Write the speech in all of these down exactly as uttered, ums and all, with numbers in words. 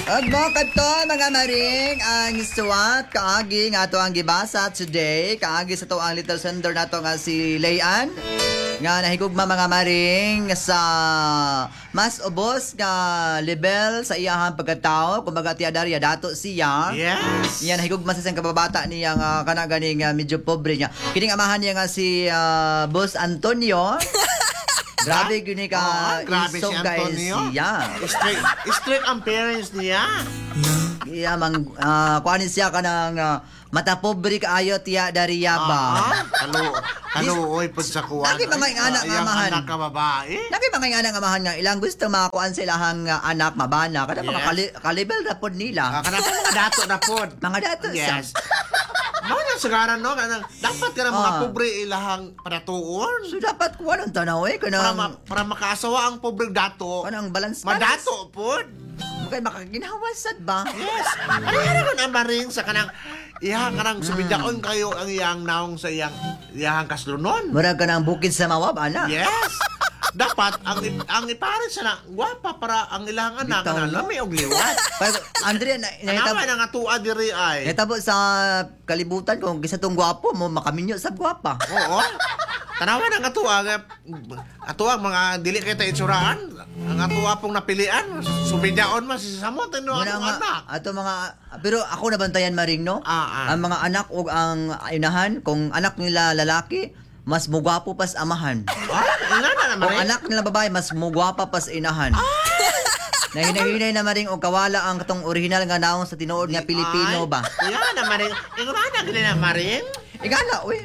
Ug mo kadto mga maring ang suwat kaagi nga ato ang gibasa today kaagi sa to ang little sender nato nga si Layan nga nahigugma mga maring sa mas ubos nga level sa iyahang pagkatao kumbaga tiya darya dato siya. Yes. Yan nahigugma sa siyang kababata niya nga kana ganing uh, medyo pobre niya. Kining amahan niya nga si uh, Boss Antonio. Grabe gini ka oh, grabe isog si guys Antonio. siya. Strict, strict ang parents niya. Iya mang uh, kuan siya kanang uh, mata pobre kaayo tiya dariya ba. Ah, kalo kalo oy pud sa kuwan. Lagi mga anak nga amahan. Anak ka babae. Lagi mga anak nga amahan nga ilang gusto makakuan silahang uh, anak mabana kada Yes. mga kali- kalibel na pod nila. Ah, kana pa mga dato na pod. Mga dato siya. Yes. Mao na sagaran no kanang dapat ka mga Ah. pobre ilahang padatuon. So dapat kuan ang tanaw eh Para kanang ma, para makaasawa ang pobre dato. kanang balance Madato pod. Kay makaginhawasad ba? Yes. Ano yan ko na maring sa kanang iyang kanang sumidaon kayo ang iyang naong sa iyang iyang kaslunon. Murag ka ng bukid sa mawab ana. Yes. Dapat ang ang ipares sa na gwapa para ang ilang anak Bitaw, na no? lami og liwat. Pero Andrea na Tanawa nahitabo na nga tuwa diri ay. nahitabo sa kalibutan kung gisa tong gwapo mo makaminyo sa gwapa. Oo. Tanawa na nga tuwa nga ato ang mga dili kay ta itsuraan. Ang atuwa pong napilian, sumidyaon man si samot no Muna ang nga, anak. ato mga pero ako nabantayan maring no. Ah, ah. Ang mga anak o ang inahan kung anak nila lalaki mas mugwapo pas amahan. Ah, ina na Kung naman. anak nila babae mas mugwapa pas inahan. Na hinahinay na maring og kawala ang katong original nga naong sa tinuod nga Pilipino ba. Yan na maring. Ikaw na gili na maring. Igala uy.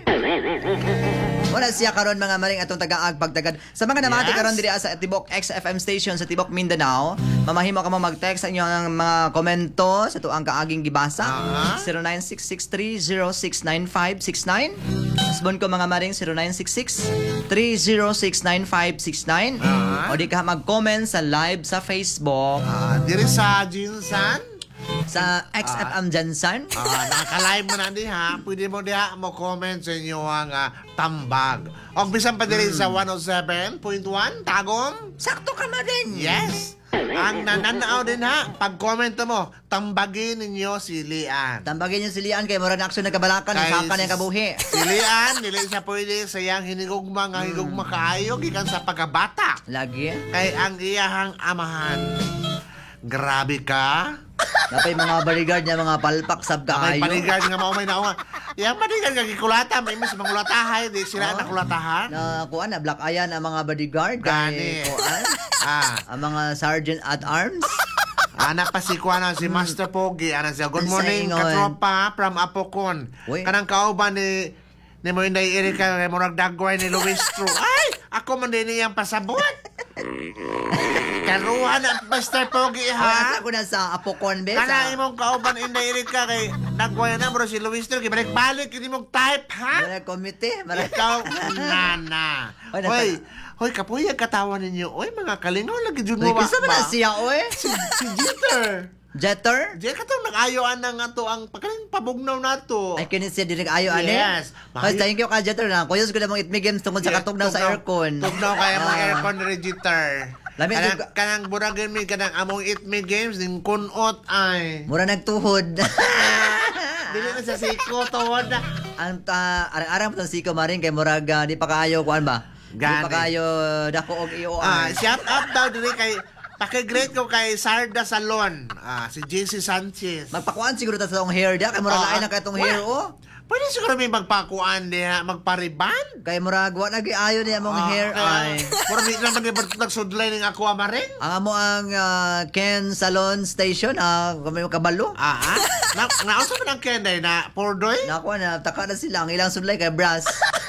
Wala siya karon mga maring atong tagaag pagtagad. Sa mga namati Yes. karon diri sa Tibok X F M station sa Tibok Mindanao, mamahimo ka mo mag-text sa inyong mga komento sa tuang kaaging gibasa. Ah. zero nine six six three zero six nine five six nine. Asbon ko mga maring zero nine six six three zero six nine five six nine. Ah. O di ka mag-comment sa live sa Facebook Ah, diri sa Jinsan. sa X F M Jansan. Ah, nakaka-live mo na diha. Pwede mo diha mo comment sa inyo ang ah, tambag. O bisan pa diri sa one oh seven point one Tagom. Sakto ka maring. Yes. Ang nananao din ha, pag-comment mo, tambagin ninyo si Lian. Tambagin niyo si Lian kay mura na aksyon nagkabalakan ng saka niyang kabuhi. Si Lian, dili siya pwede sa iyang hinigugma nga higugma kaayo gikan sa pagkabata. Lagi. Kay ang iyahang amahan. Grabe ka. Napay mga bodyguard niya, mga palpak sab Ay, kaayo. panigard nga maumay na nga. Yang panigard nga gikulata, may mis mangulatahay, di sila Oh. nakulatahan. Na kuan na black ayan ang mga bodyguard Gani. kay kuan. Ah, Ang mga sergeant at arms. anak pa si kuan si Master Pogi, anak siya. Good Sa morning, ingon. katropa from Apocon. Uy. Kanang kauban ni ni mo inday Erika kay murag dagway ni Luis True. Ay, ako man din niyang pasabot. Karuhan ang Master Pogi Ha? ha. Ako na sa Apocon bes. Kana imong kauban inday Erika kay dagway na bro si Luis True kay balik-balik kini mong type ha. Mara komite, mara. Ikaw, nana. Oy, Hoy, nata- hoy, kapuyag katawa ninyo. Oy, mga kalingaw, lagi dyan mo Uy, Gusto mo na siya, oy? Si, si Jeter. Jeter? Diyan ka itong nag-ayoan na nga to, ang pagkaling pabugnaw na to. Ay, kini siya direk ayo ani. Yes. Hoy, thank you ka Jeter na. Kuyos ko na mong itmi games tungkol sa katugnaw sa aircon. Tugnaw kaya mga Ah. aircon ni Jeter. Lamig Kanang, yung- kanang buragan mi, kanang among Eat Me Games, din kunot ay. Mura nagtuhod. Dili na sa siko, tawad na. Ang ta arang-arang pa siko maring kay murag ah, di pa kaayo kuan ba? Di Gani. pa kaayo dako og iyo. Ah, shout out daw dili kay paki-great ko kay Sarda Salon. Ah, si J C Sanchez. Magpakuan siguro ta sa tong hair dia kay murag Ah, lain na katong wa- hair oh. Pwede siguro may magpakuan diha, magpariban. Kay murag wa na ayo niya mong Ah, hair kaya- ay. Pero di naman di nagsudlay ng ako amarin. Ang amo ang ah, Ken Salon Station ah kami kabalo. Ah, ah. Na, nausap mo ng kenday na pordoy? Nako na taka na sila ang ilang sudlay kay brass.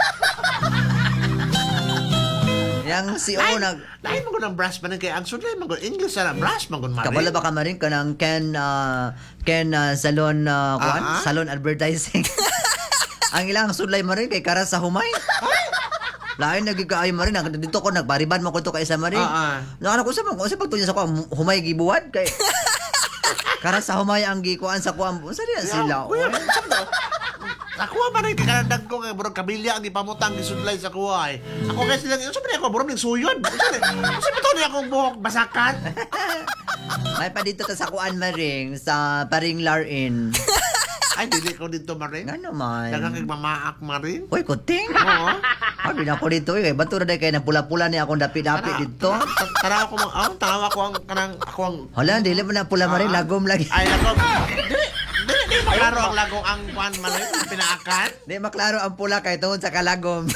Yang si O Lain, nag lain mo ko ng brass pa kay ang sudlay mo English na brass mo marin. kabalo ba ka maring kanang Ken ah, Ken ah, Salon ah, kuan? Ah, ah. Salon advertising. Ang ilang sudlay maring kay karas sa humay. Lain nagigaayo maring Nag- dito ko nagbariban mo ko to kay isa maring. Ah, ah. Nakana ko sa mo, sa pagtunya sa ko humay gibuwad kay karas sa humay ang gikuan sa kuan. Unsa diya sila? Kuya, oy? sabdo. Ako ba rin kanandag ko kay burong kabilya ang ipamutang gisudlay sa kuway. Ako kay sila, unsa ba niya ako burong ning suyod? Unsa ni? Unsa ba to niya akong buhok basakan? May pa dito ta sa kuan maring sa paring Larin. Ay, dili ko dito maring. Nga naman. Dagang mamaak maring. Uy, kuting. Oo. Ano na ako dito eh. Ba't na kayo na pula-pula niya akong dapi-dapi Tara. dito? Ta- Tara ako, oh, tara ako ang, kanang, ako ang, Hala, dili mo na pula maring. Ah. Lagom lagi. ay, lagong, dili, dili, dili, maklaro ang lagong ang kuan maring, ang pinaakan. Di maklaro ang pula kay tungod sa kalagom.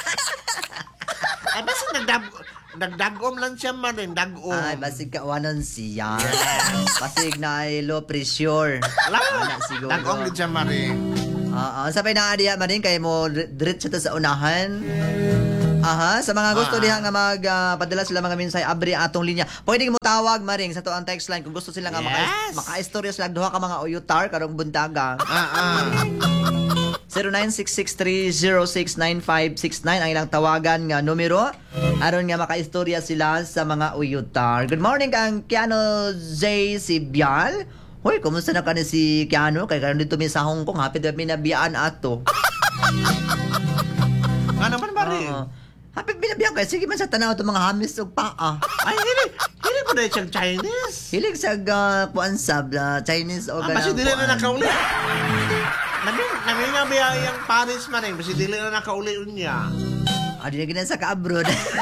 Ay, basta nagdag, nagdagom lang siya maring, dagom. Ay, basig kawanon siya. Basig na ay low pressure. Alam, Ana, siguro. dagom din siya maring. Oo, sabay na adiya maring kay mo diretso ta sa unahan. Aha, sa mga gusto Ah. diha nga magpadala sila mga minsay abri atong linya. Pwede mo tawag maring sa to ang text line kung gusto sila nga maka Yes. maka-istorya sila duha ka mga uyutar karong buntaga. Ah, ah. zero nine six six three zero six nine five six nine ang ilang tawagan nga numero aron nga maka-istorya sila sa mga uyutar. Good morning kang Kiano J. Sibyal. Hoy, kumusta na ka ni si Kiano? Kay karon dito mi sa Hong Kong, hapit na binabiyaan ato. Nga naman maring. Oo. Hapit binabiyaan kay sige man sa tanaw to mga hamis ug paa. Ay, hili, hili ko na siyang Chinese. Hilig sa uh, kuan sab uh, Chinese o Ah, basi ganang dili na kuan. nakauli. Namin, namin nga biya yung Paris maring, basi dili na nakauli unya. Ah, di na ginan sa ka-abroad.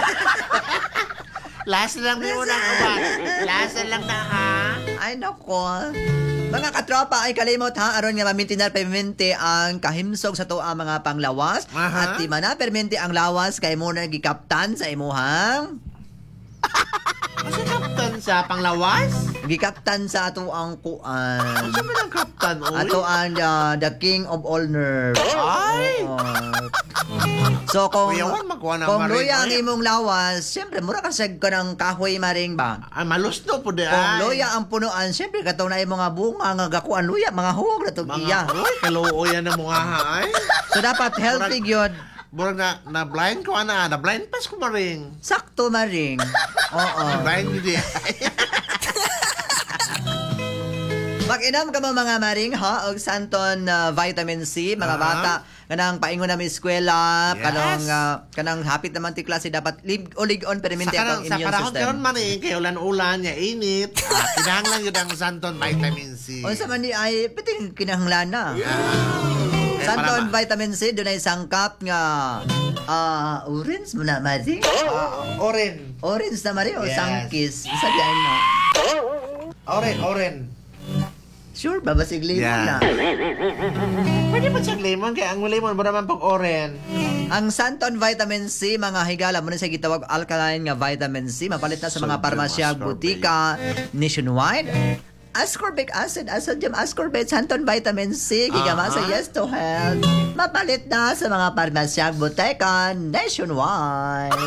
Last na lang din mo na kuban. Last na lang na ha. Ay, nako. Mga katropa, ay kalimot ha, aron nga mamintinar permente ang kahimsog sa to ang mga panglawas. Aha. At di man na permente ang lawas kay mo na gikaptan sa imuhang. Kasi kaptan sa panglawas? Gikaptan sa ato ang kuan. Ano ba ng kaptan, oy? Ato ang uh, the king of all nerves. Ay! Oo. So kung Kuya, wan magkuha ng kung maring, luya ang oy. imong lawas, syempre mura ka sag ka ng kahoy maring ba? Ay, malusno po di Kung ay. luya ang punuan, syempre katong na mga bunga nga gakuan luya, mga hug na to Mga, iya. oy, kaluoyan na mga ha, ay. So dapat healthy gyud. Burag na, na blind ko ana, na blind pass ko maring. Sakto maring. Oo. Blind ko di ay. Mag-inom ka mo mga maring ha og santon uh, vitamin C mga Ah. bata kanang paingon na mi eskwela Yes. kanang uh, kanang hapit naman ti klase dapat lig ulig-on permente Sa, ang karang, sa immune panahon system. karon man eh, kay ulan-ulan, niya init. Ah, kinahanglan yun ang santon vitamin C. Unsa man ni ay piting kinahanglan na. Yeah. Eh, Santon para ma- vitamin C dunay sangkap nga ah orange mo na maring. Ah, oren. Orange na maring o Yes. sangkis. Isa diyan na. Oren, oren. Sure ba basig limon Yeah. na. Pwede pa siyang lemon, kaya ang lemon ba naman pag oren? Ang Santon Vitamin C, mga higala, muna sa gitawag alkaline nga vitamin C, mapalit na sa mga Sodium parmasya, ascorbate. butika, nationwide. Ascorbic acid, sodium ascorbate, Santon Vitamin C, gigama sa Ah. Yes to Health. Mapalit na sa mga parmasya, butika, nationwide.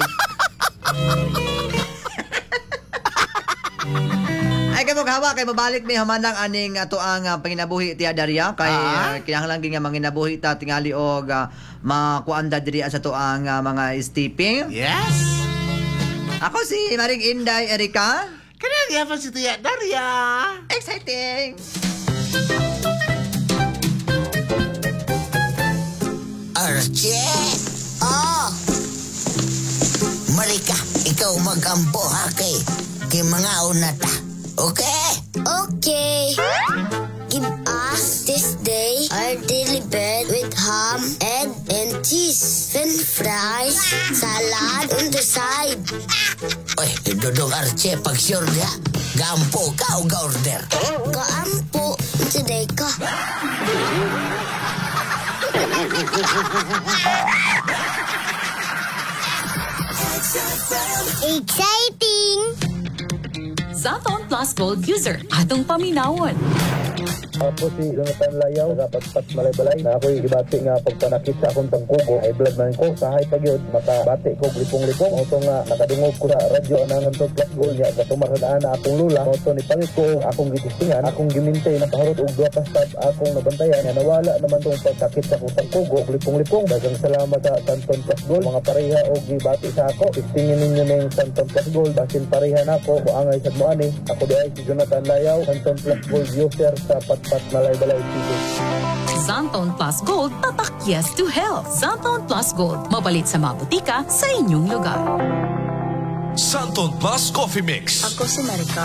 Ay kay mong hawa kay mabalik mi hamanang aning ato ang uh, panginabuhi tiya Daria kay Ah. uh, kinahanglan gyud nga manginabuhi ta tingali og uh, makuanda diri sa to ang uh, mga steeping. Yes! Ako si Maring Inday Erika. Kaya niya pa si Tia Daria! Exciting. Archie! Oh! Marika, ikaw magampo ha kay kay mga unata. Okay? Okay. Give us this day our daily bread with ham, egg, and cheese, french fries, salad on the side. Oy, dudong Archie, pag sure niya, gampo ka o ga-order. Kaampo, today ka. Exciting! Zaton Plus Gold user, atong paminawon. Ako si Jonathan Layaw, nagapatpat malay-balay na ako'y gibati nga pagpanakit sa akong tangkugo ay blood man ko, sahay pagyod makabati ko lipong-lipong auto nga nakadungog ko sa radyo anangan to plus goal niya katumaradaan na akong lula auto ni palit ko akong gitistingan akong gimintay na pahurot og duha ka stab akong nabantayan nga nawala naman tong pagkakit sa akong tangkugo lipong-lipong daghang salamat sa Santon Plus Gold mga pareha og gibati sa ako istingin ninyo ning Santon Plus Gold basin pareha nako ko angay sad mo ani ako diay si Jonathan Layaw Santon Plus Gold user sa Patpat Malay-Balay City. Zanton Plus Gold, tatak yes to health. Zanton Plus Gold, mabalit sa mga butika sa inyong lugar. Santon Plus Coffee Mix. Ako si Maricar.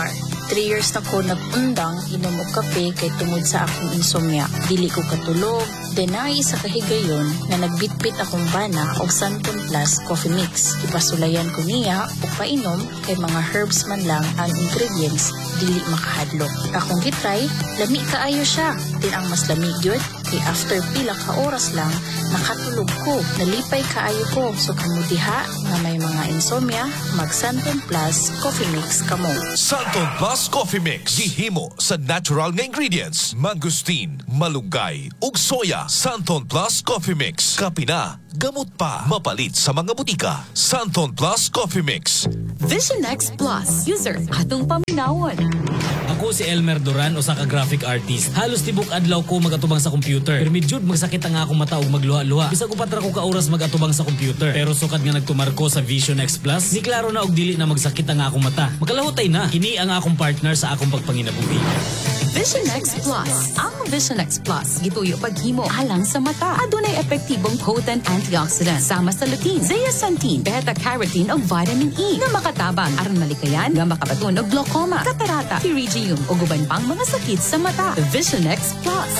Three years na ko nag-undang inom og kape kay tungod sa akong insomnia. Dili ko katulog. Then naisa kahigayon na nagbitbit akong bana og Santon Plus Coffee Mix. Ipasulayan ko niya og painom kay mga herbs man lang ang ingredients dili makahadlok. Akong gitry, lami kaayo siya. Din ang mas lamig yun kay after pila ka oras lang nakatulog ko. Nalipay kaayo ko. So kamudiha na may mga insomnia, mag Santon Plus Coffee Mix kamo. Santon Plus Coffee Mix. Gihimo sa natural nga ingredients. Mangustin, malunggay, ug soya. Santon Plus Coffee Mix. Kape na, gamot pa. Mapalit sa mga butika. Santon Plus Coffee Mix. Vision X Plus. User, atong paminawon. Ako si Elmer Duran, usa ka graphic artist. Halos tibok adlaw ko magatubang sa computer. Pero medyo magsakit ang akong mata ug magluha-luha. Bisag upat ra ko ka oras magatubang sa computer. Pero sukad nga nagtumarko sa Vision X Plus, ni klaro na og dili na magsakit ang akong mata. Makalahutay na. Kini ang akong partner sa akong pagpanginabuhi. Vision X Plus. Ang Vision X Plus gituyo paghimo alang sa mata. Adunay epektibong potent antioxidant sama sa lutein, zeaxanthin, beta-carotene ug vitamin E nga makatabang aron malikayan nga makabaton og glaucoma, katarata, pterygium ug uban pang mga sakit sa mata. Vision X Plus.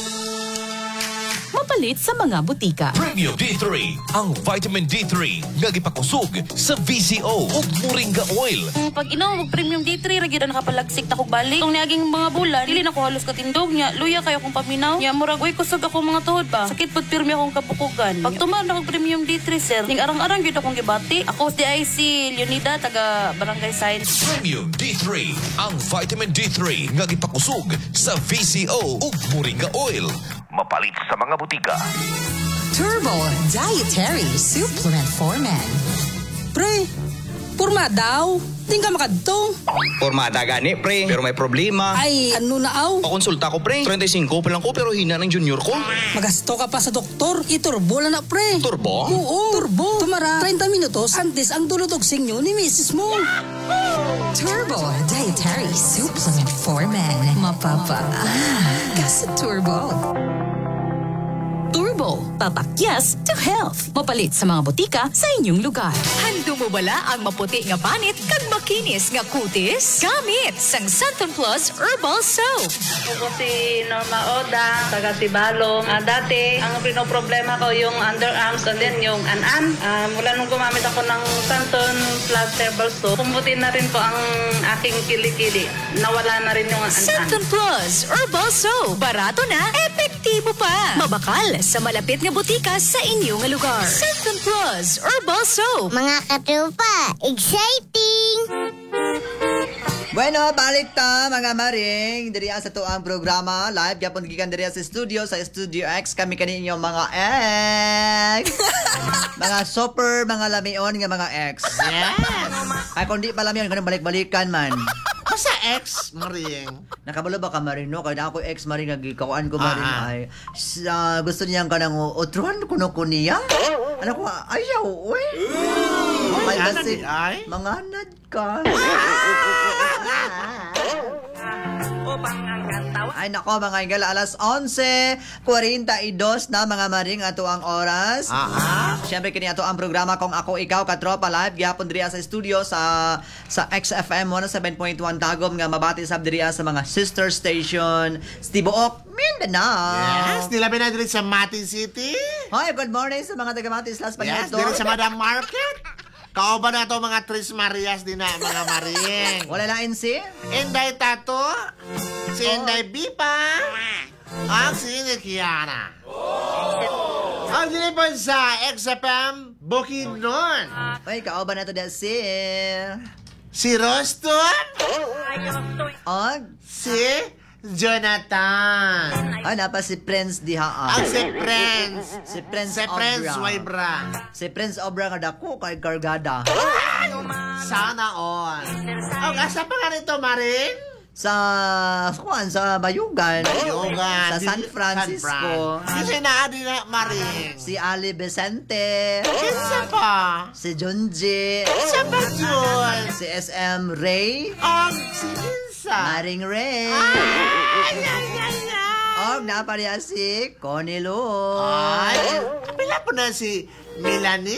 Mapalit sa mga butika. Premium D three. Ang vitamin D three nga gipakusog sa V C O ug moringa oil. Pag inom og Premium D three ra gyud nakapalagsik ta kog balik. Kung niaging mga bulan, dili na ko halos katindog nya. Luya kayo akong paminaw. Nya murag oy kusog ako mga tuhod ba. Sakit pud pirmi akong kabukugan. Pag tumar na kog Premium D three sir, ning arang-arang gyud akong gibati. Ako si I C Leonida taga Barangay Science. Premium D three. Ang vitamin D three nga gipakusog sa V C O ug moringa oil. Mapalit sa mga butika. Turbo Dietary Supplement for Men. Pre, purma daw. Di ka makadto. Pormada gani, pre. Pero may problema. Ay, ano na aw? Pakonsulta ko, pre. thirty-five pa lang ko, pero hina ng junior ko. Magasto ka pa sa doktor. Iturbo na na, pre. Turbo? Oo, turbo. Tumara, thirty minutos. Antes ang dulutog sinyo ni misis mo. Turbo Dietary Supplement for Men. Mapapa. Ah, kasi Turbo. Turbo, tatak yes to health. Mapalit sa mga butika sa inyong lugar. Hando mo bala ang maputi nga panit kag makinis nga kutis? Gamit sang Santon Plus Herbal Soap. Ako si Norma Oda, taga Tibalong. Uh, dati, ang pinoproblema ko yung underarms and then yung an-an. Uh, mula nung gumamit ako ng Santon Plus Herbal Soap, kumbutin na rin ko ang aking kilikili. Nawala na rin yung an-an. Santon Plus Herbal Soap. Barato na, epektibo pa. Mabakal sa malapit nga butika sa inyong lugar. Santon Plus Herbal Soap. Mga katupa, exciting! Bueno, balik ta mga maring. Diri sa to ang programa live gyapon gikan diri sa studio sa Studio X kami kaninyo mga ex. Mga super mga lamion nga mga ex. Yes. Ay kung di pa lamion kanang balik-balikan man. Basta ex, Maring. Nakabalo ba ka Maring no? Kaya ako ex Maring nagikawaan ko Maring Ah, ah. ay sa gusto niyang kanang utruhan kuno ko niya. Ano ko ayaw uy. Ay Manganad kasi di ay? manganad ka. Ay nako mga ingala, alas eleven forty-two na mga maring ato ang oras. Ah, Siyempre kini ato ang programa kung ako ikaw katropa live gyapon diri sa studio sa sa X F M one oh seven point one Tagum nga mabati sab diri sa mga sister station sa tibuok Mindanao. Yes, nilabi na diri sa Mati City. Hoy, good morning sa mga taga Matis Las Yes, Pañuelos. diri sa Madam Market. Kauban na to mga Tris Marias din na mga maring. Wala lain si? Inday Tato, si Inday Bipa, ang si Nikiana. Ang dinipon sa X F M Bukidnon. Hoy, kauban na to da si Si Roston, Og si Jonathan. Ay, napa si Prince diha. Ang si Prince. Si Prince Si Prince Obra. Waibra. Si Prince Obra nga dako kay Gargada. Sana all. O, asa pa nga nito, Maring? Sa kuan sa Bayugan. Bayugan. Sa San Francisco. Kasi naadi na, Maring. Si Ali Vicente. Isa pa. Si Junji. Isa pa, Jun. Si S M Ray. Ang si Insa. Maring Ray. Ay, ay, ay, ay. Og napariya si Connie Lu. Ay, pila po na si Melanie.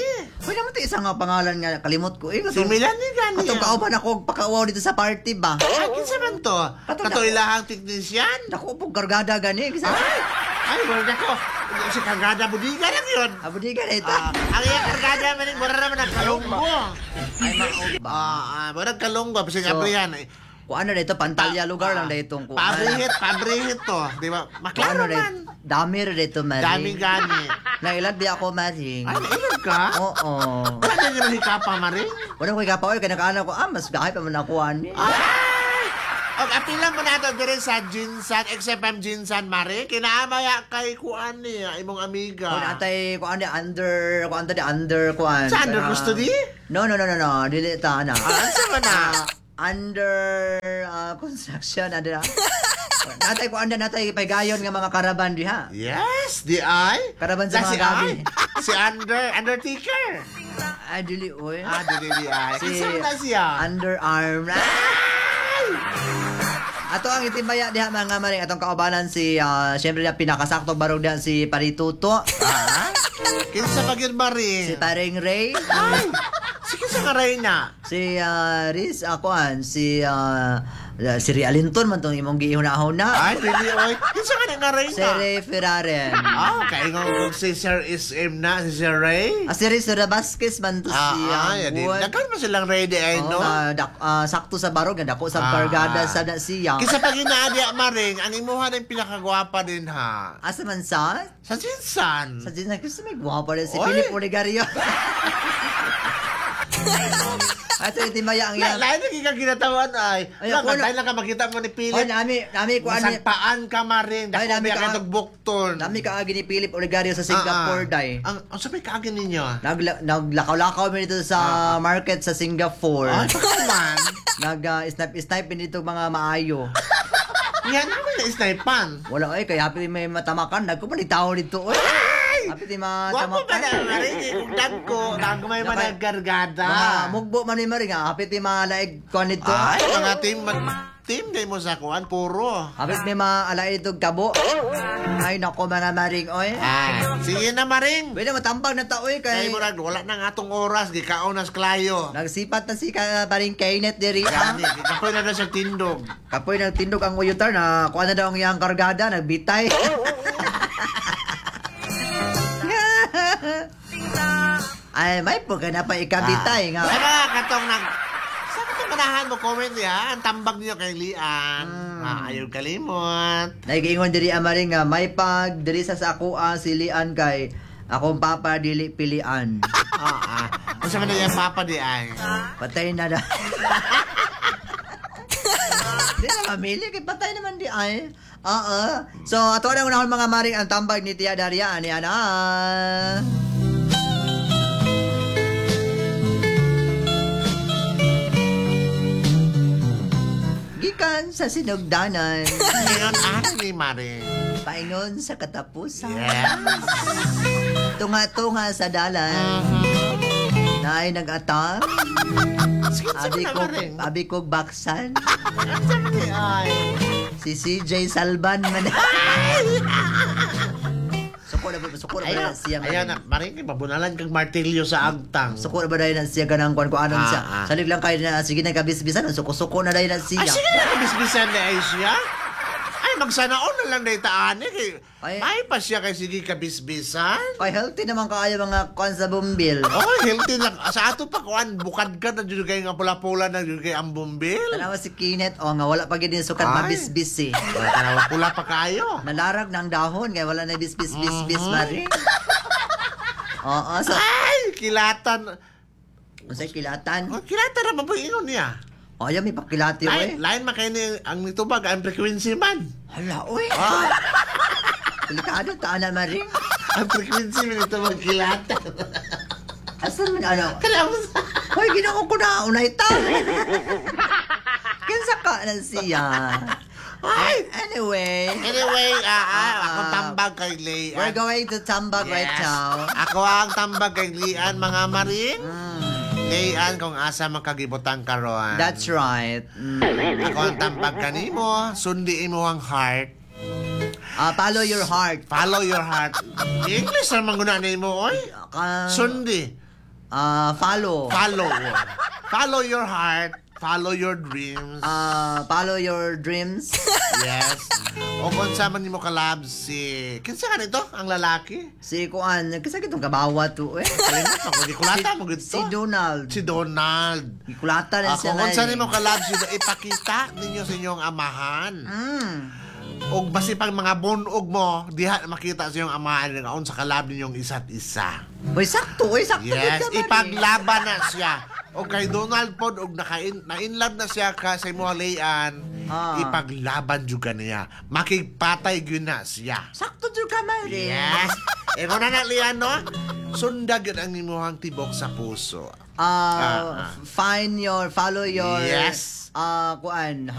Pwede mo ito isang nga pangalan nga kalimot ko. Eh, Si Melanie gani. Katong kauban ako pakauaw dito sa party ba? Ay, kinsa man to? Katong Kato na- ilahang technician? Naku po gargada gani. Kasi Ay, ay, wala ko. Si Kargada Budiga lang yun. abudi ka na ito. Ah, ang iya Kargada man, mura naman ang kalunggo. Ay maog ba? Ah, ah, mura ang kalunggo. Kasi So, nga priyan. Kung ano na ito, Pantalya lugar lang na itong kuan. Pabrihit, pabrihit to. Di ba? Kung Maklaro ano na man. ito, dami rin ito, Maring. Dami gani. Nailag di ako, Maring. Ay, nailag ka? Oo. Wala na naman hikapa, Maring. Wala ko ikapaw, kaya nakaana ko, ah, mas gahay pa man ako, ani. Og apila mo na ito dire sa Jinsan, X F M Jinsan, Maring. Kinaamaya kay kuan ni, imong amiga. Kung atay, kung ano, under, kung ano, under, kung Sa under custody? No, no, no, no, no, dili ta na. Ah, sa man na? Under uh, construction, ano na. Natay ko anda natay paygayon nga mga karaban diha. Yes, di ay. Karaban sa Na mga si gabi. ay. Si Under, Undertaker. Ah, dili oy. Ah, di, di, di ay. Si Kinsa man na siya? Underarm. Ato ang itimaya diha mga maring atong kaubanan si uh, syempre na pinakasakto barog diha si Parituto. Ah? Kinsa pa gyud, Maring? Si Paring Ray. Ay, sige sa karay na. Si uh, Riz Akuan, si uh, si Rialinton man tong imong giihunahon na. Ay, dili oy. Kinsa ka na karay Si na? Ray Ferraren. Ah, kay ngong si Sir is M na, si Sir Ray. Ah, si Riz Vasquez man to Ah, si ah, yan din. Buwan. Nagkaroon mo silang ready ay, Oo, no? nga, dak- ah, sakto sa barog, nga dako sa Ah. kargada sa na siya. Kisa pag inaadya, Maring, ang imuhan ang pinakagwapa din, ha? Asa man sa? Sa Jinsan. Sa Disney, gusto may guwapo rin si Oy. Philip Oligario. At ito yung timaya ang La- iyang... Lain lagi ka ginatawan ay. Ay, Lang, ako tayo na- lang ka makita mo ni Oy, Philip. nami, nami ko ano... Masagpaan ka, Maring. Ay, Dako nami biya ka- ka nagbukton. Nami kaagi ni Philip Oligario sa Singapore, Ah, ah. day. Ang, ang sabi kaagin ninyo? Nagla- naglakaw-lakaw mi dito sa market sa Singapore. Ay, pagkaw man. Nag-snipe-snipe dito mga maayo. Yan naman na isnaipan. Wala ay, kaya happy may matamakan. Nagkumanitaw dito. Oy, happy may Wapo ba matamakan. na, Maring? Kung dagko, dagko may Nakay- managgargada. Mga mugbo man ni Maring, ha? Hapit ni mga laig ko nito. Ay, mga team, team day mo sa kuan, puro. Hapit ni mga alaid itong kabo. Ay, nako mga Maring, oy. Ay, sige na, Maring. Pwede matambag na taoy Kay kay... murag wala nang atong oras gikaon nas klayo. Nagsipat na si ka, Maring Kainet diri. ah. Gani, kapoy na na sa tindog. Kapoy nagtindog ang uyutar na kuha na daw ang iyang kargada, nagbitay. Ay, may po ka na pa ikabitay nga. Ay mga katong nag sa katong manahan mo comment ya, ang tambag niyo kay Lian. Ah, ayaw kalimot. Naigingon diri ang Maring nga may pag diri sa sakuha si Lian kay akong papa dili pilian. Ah, ah. Ang sa man yung papa di ay. Patay na na. Di na mamili kay patay naman di ay. Oo. So ato na unahon mga Maring ang tambag ni Tia Daria ani ana. Gikan sa sinugdanan. Ngayon ano ni Maring? Paingon sa katapusan. Yes. Tunga-tunga sa dalan. Na ay nag-atam. Sige, Abi na ko, Maring. abi ko baksan. Ang sa man di ay. Si C J Salban man. Suko na ba? Suko na ba na siya? Ayan na, Maring, mabunalan kang martilyo sa agtang. Suko na ba dahil na siya ganang kuan ko anong Ah, siya? ah. Salig lang kayo na sige na kabisbisan. Suko-suko na dahil na siya. Ay, sige na, bisbisan na ay siya. Ay, magsanaon na lang na itaan eh. Ay. May pa siya kay sige kabisbisan. Ay, healthy naman kaayo mga kuan sa bumbil. Oh, healthy lang. Sa ato pa kuan, bukad ka na dyan kayo nga pula-pula na dyan kayo ang bumbil. Tanawa si Kinet, o nga wala pa gid sukat Ay. mabisbis eh. Wala tanawa pula pa kayo. Nalarag ng dahon kaya wala na bisbis-bisbis Mhm. man rin. Oo, so Ay, kilatan. unsay kilatan. Oh, kilatan naman po inon niya. O ayan, may pakilati Lain, oy. lain makain ang nitubag, ang frequency man. Hala oy. Ah, Delikado ta na maring. ang frequency man nitubag kilatan. Asan man ano? Kaya mo sa... Hoy, ginoo ko na unay ta. Kinsa ka na siya. Ay! Anyway, Anyway, ah, ah, Ah, ako ah. tambag kay Lian. we're going to tambag right Yes. now. Ako ang tambag kay Lian, mga maring. Mm, Lian, kung asa makagibutang karon. that's right. Mm. Ako ang tambag kanimo, sundiin mo ang heart. Ah, follow your heart. Follow your heart. English naman guna nimo, oy. Ka- Sundi. Ah, follow. Follow. Follow your heart. Follow your dreams. Ah, follow your dreams. Yes. O kung sama ni mo kalab si... Kinsa ka nito? Ang lalaki? Si Kuan, kasi kitong kabawa to eh. Kalimut mo. Gikulata mo gito. Si Donald. Si Donald. Gikulata rin Ako, siya kung saan eh. mo kalab si ipakita ninyo sa inyong amahan. Mm. O basi pang mga bunog mo, diha makita sa inyong amahan ngaon sa kalab ninyong isa't isa. Uy, sakto. Uy, sakto. Yes, gid ka, Maring. ipaglaban na siya. O kay Donald pod og nakain na-inlove na siya ka sa imo layan, Ah. ipaglaban jud ka niya. Makigpatay gyud na siya. Sakto jud ka, Maring. Yes. E kung na lian no, sundag yun ang imuhang tibok sa puso. Ah, Ah, ah. find your, follow your... Yes. Ah, Kuan,